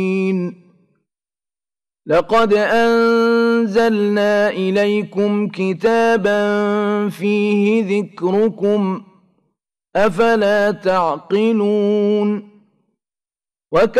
لقد أنزلنا إليكم كتابا فيه ذكركم أفلا تعقلون